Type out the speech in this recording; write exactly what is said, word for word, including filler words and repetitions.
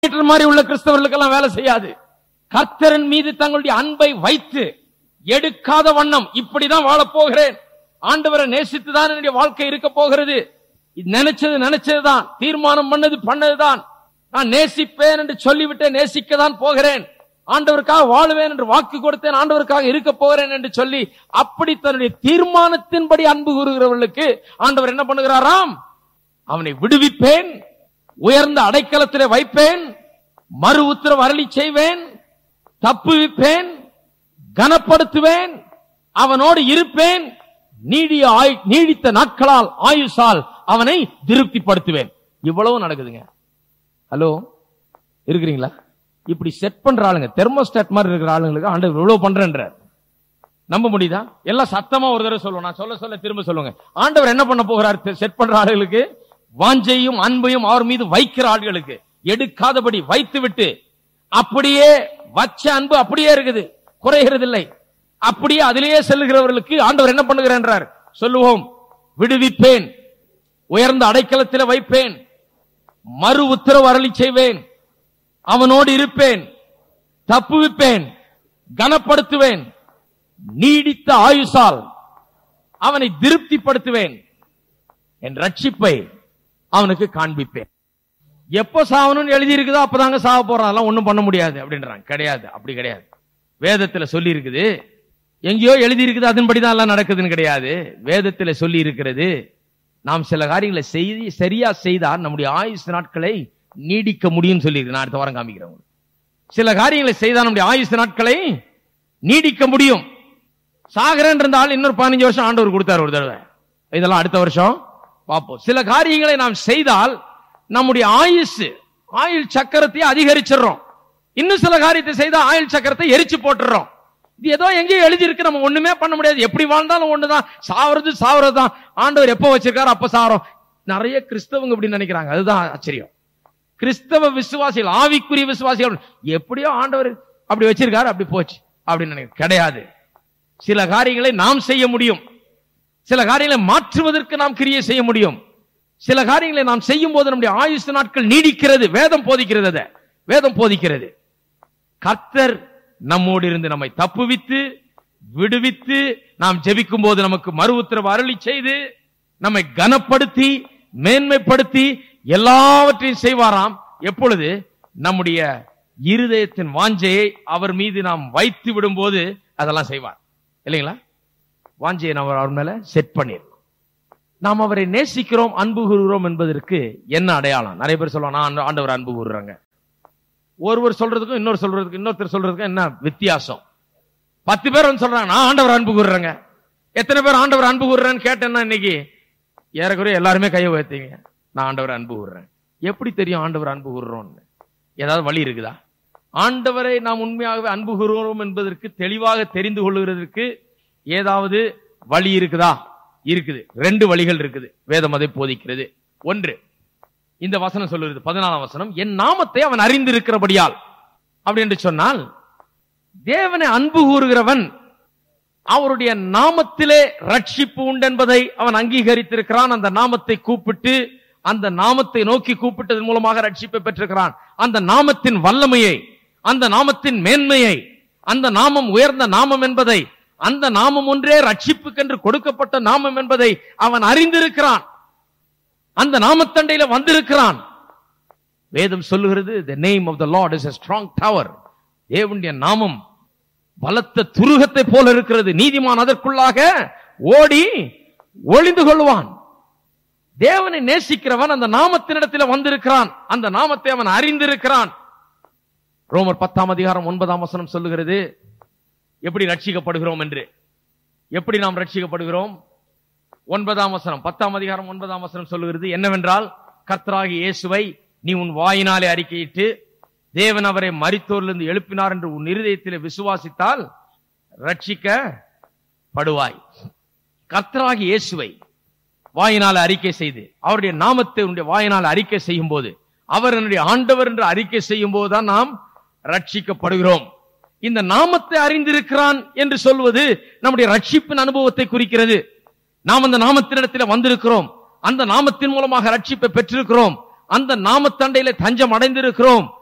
மாதிரி உள்ள கிறிஸ்தவர்களுக்கெல்லாம் வேலை செய்யாது. கர்த்தரின் மீது தங்களுடைய அன்பை வைத்து எடுக்காத வண்ணம் இப்படிதான் வாழப் போகிறேன், ஆண்டவரை நேசித்துதான் என்னுடைய வாழ்க்கை இருக்க போகிறது, நினைச்சது நினைச்சதுதான், தீர்மானம் பண்ணது பண்ணதுதான், நான் நேசிப்பேன் என்று சொல்லிவிட்டேன், நேசிக்கதான் போகிறேன், ஆண்டவருக்காக வாழுவேன் என்று வாக்கு கொடுத்தேன், ஆண்டவருக்காக இருக்க போகிறேன் என்று சொல்லி அப்படி தன்னுடைய தீர்மானத்தின்படி அன்பு கூறுகிறவர்களுக்கு ஆண்டவர் என்ன பண்ணுகிறாராம்? அவனை விடுவிப்பேன், உயர்ந்த அடைக்கலத்திலே வைப்பேன், மறு உத்தரவு அருளி செய்வேன், தப்புவிப்பேன், கனப்படுத்துவேன், அவனோடு இருப்பேன், நீடிய நீடித்த நாட்களால் ஆயுசால் அவனை திருப்திப்படுத்துவேன். இவ்வளவு நடக்குதுங்க. ஹலோ, இருக்கிறீங்களா? இப்படி செட் பண்ற ஆளுங்க, தெர்மோஸ்டாட் மாதிரி இருக்கிற ஆளுங்களுக்கு ஆண்டவர் இவ்வளவு பண்றேன்ற நம்ப முடியுதா? எல்லாம் சத்தமா ஒரு தடவை சொல்லுவோம், நான் சொல்ல சொல்ல திரும்ப சொல்லுங்க. ஆண்டவர் என்ன பண்ண போகிறார்? செட் பண்ற ஆளுகளுக்கு, வாஞ்சையும் அன்பையும் அவர் மீது வைக்கிற ஆளுகளுக்கு எடுக்காதபடி வைத்து விட்டு, அப்படியே வச்ச அன்பு அப்படியே இருக்குது, குறைகிறது இல்லை, அப்படியே அதிலேயே செல்லுகிறவர்களுக்கு ஆண்டவர் என்ன பண்ணுகிறார்? சொல்லுவோம், விடுவிப்பேன், உயர்ந்த அடைக்கலத்தில் வைப்பேன், மறு உத்தரவு அருளி செய்வேன், அவனோடு இருப்பேன், தப்புவிப்பேன், கனப்படுத்துவேன், நீடித்த ஆயுசால் அவனை திருப்திப்படுத்துவேன், என் ரட்சிப்பை அவனுக்கு காண்பிப்பேன். எப்ப சாவணும்னு எழுதி இருக்குதோ அப்பதாங்க சாவ போறான், அதெல்லாம் ஒண்ணும் பண்ண முடியாது அப்படின்றான். கிடையாது, அப்படி கிடையாது. வேதத்துல சொல்லி இருக்குது, எங்கேயோ எழுதி இருக்குது, அதன்படிதான் எல்லாம் நடக்குதுன்னு கிடையாது. வேதத்துல சொல்லி இருக்கிறது, நாம் சில காரியங்களை செய்தி சரியா செய்தால் நம்முடைய ஆயுசு நாட்களை நீடிக்க முடியும் சொல்லி இருக்கு. நான் அடுத்த வாரம் காமிக்கிறேன். சில காரியங்களை செய்தால் நம்முடைய ஆயுசு நாட்களை நீடிக்க முடியும். சாகரன் இருந்தால் இன்னொரு பதினஞ்சு வருஷம் ஆண்டவர் கொடுத்தார் ஒரு தடவை, இதெல்லாம் அடுத்த வருஷம் பார்ப்போம். சில காரியங்களை நாம் செய்தால் நம்முடைய ஆயுசு ஆயுள் சக்கரத்தை அதிகரிச்சிடறோம். இன்னும் சில காரியத்தை செய்தால் ஆயுள் சக்கரத்தை எரிச்சு போட்டுறோம். இது ஏதோ எங்கேயும் எழுதி இருக்கு, நம்ம ஒண்ணுமே பண்ண முடியாது. எப்படி வாழ்ந்தாலும் ஒண்ணுதான், சாவறது சாவறது தான். ஆண்டவர் எப்ப வச்சிருக்காரு அப்ப சாவறோம். நிறைய கிறிஸ்தவங்க இப்படி நினைக்கிறாங்க, அதுதான் ஆச்சரியம். கிறிஸ்தவ விசுவாசிகள், ஆவிக்குரிய விசுவாசிகள், எப்படியோ ஆண்டவர் அப்படி வச்சிருக்காரு, அப்படி போச்சு அப்படின்னு நினைக்க கிடையாது. சில காரியங்களை நாம் செய்ய முடியும், சில காரியங்களை மாற்றுவதற்கு நாம் கிரியை செய்ய முடியும். சில காரியங்களை நாம் செய்யும் போது நம்முடைய ஆயுசு நாட்கள் நீடிக்கிறது. வேதம் போதிக்கிறது, வேதம் போதிக்கிறது. கர்த்தர் நம்மோடு இருந்து நம்மை தப்புவித்து விடுவித்து, நாம் ஜெபிக்கும் போது நமக்கு மறு உத்தரவு அருளி செய்து, நம்மை கனப்படுத்தி மேன்மைப்படுத்தி எல்லாவற்றையும் செய்வாராம். எப்பொழுது? நம்முடைய இருதயத்தின் வாஞ்சையை அவர் மீது நாம் வைத்து விடும் போது அதெல்லாம் செய்வார், இல்லைங்களா? வாஞ்சையை நாம் அவர் மேல செட் பண்ணிருக்கோம். நாம் அவரை நேசிக்கிறோம், அன்பு கூறுகிறோம் என்பதற்கு என்ன அடையாளம்? நிறைய பேர் சொல்லுவாங்க, நான் ஆண்டவர் அன்பு கூறுறாங்க. ஒருவர் சொல்றதுக்கும் இன்னொரு சொல்றதுக்கும் இன்னொருத்தர் சொல்றதுக்கும் என்ன வித்தியாசம்? பத்து பேர் வந்து சொல்றாங்க, நான் ஆண்டவர் அன்பு கூறுறேங்க. எத்தனை பேர் ஆண்டவர் அன்பு கூறுறேன்னு கேட்டேன்னா இன்னைக்கு ஏறக்குறைய எல்லாருமே கையை உயர்த்தீங்க, நான் ஆண்டவர் அன்பு கூறுறேன். எப்படி தெரியும் ஆண்டவர் அன்பு கூறுறோம்னு? ஏதாவது வழி இருக்குதா? ஆண்டவரை நாம் உண்மையாகவே அன்பு கூறுகிறோம் என்பதற்கு தெளிவாக தெரிந்து கொள்ளுகிறதுக்கு ஏதாவது வழி இருக்குதா? இருக்குது. ரெண்டு வழிகள் இருக்குது, வேதம் அதை போதிக்கிறது. ஒன்று, இந்த வசனம் சொல்லுகிறது, பதினாலாம் வசனம், என் நாமத்தை அவன் அறிந்திருக்கிறபடியால். அப்படி என்று சொன்னால், தேவனை அன்பு கூறுகிறவன் அவருடைய நாமத்திலே ரட்சிப்பு உண்டு என்பதை அவன் அங்கீகரித்திருக்கிறான். அந்த நாமத்தை கூப்பிட்டு, அந்த நாமத்தை நோக்கி கூப்பிட்டதன் மூலமாக ரட்சிப்பை பெற்றிருக்கிறான். அந்த நாமத்தின் வல்லமையை, அந்த நாமத்தின் மேன்மையை, அந்த நாமம் உயர்ந்த நாமம் என்பதை, அந்த நாமம் ஒன்றே ரட்சிப்புக்கென்று கொடுக்கப்பட்ட நாமம் என்பதை அவன் அறிந்திருக்கிறான். அந்த நாமத்தண்டையில வந்திருக்கிறான். வேதம் சொல்லுகிறது, the name of the Lord is a strong tower. தேவனுடைய நாமம் பலத்த துருகத்தை போல இருக்கிறது, நீதிமான் அதற்குள்ளாக ஓடி ஒளிந்து கொள்வான். தேவனை நேசிக்கிறவன் அந்த நாமத்தினிடத்தில் வந்திருக்கிறான், அந்த நாமத்தை அவன் அறிந்திருக்கிறான். ரோமர் பத்தாம் அதிகாரம் ஒன்பதாம் வசனம் சொல்லுகிறது எப்படி ரட்சிக்கப்படுகிறோம் என்று. எப்படி நாம் ரட்சிக்கப்படுகிறோம்? ஒன்பதாம் வசனம், பத்தாம் அதிகாரம் ஒன்பதாம் வசனம் சொல்லுகிறது என்னவென்றால், கர்த்தராகிய இயேசுவை நீ உன் வாயினாலே அறிக்கையிட்டு தேவன் அவரை மரித்தோரிலிருந்து எழுப்பினார் என்று உன் இருதயத்திலே விசுவாசித்தால் ரட்சிக்கப்படுவாய். கர்த்தராகிய இயேசுவை வாயினால அறிக்கை செய்து, அவருடைய நாமத்தை உன்னுடைய வாயினால் அறிக்கை செய்யும் போது, அவர் என்னுடைய ஆண்டவர் என்று அறிக்கை செய்யும் போதுதான் நாம் ரட்சிக்கப்படுகிறோம். இந்த நாமத்தை அறிந்திருக்கிறான் என்று சொல்வது நம்முடைய ரட்சிப்பின் அனுபவத்தை குறிக்கிறது. நாம் அந்த நாமத்தினிடத்தில் வந்திருக்கிறோம், அந்த நாமத்தின் மூலமாக ரட்சிப்பை பெற்றிருக்கிறோம், அந்த நாமத்தண்டையில தஞ்சம் அடைந்திருக்கிறோம்.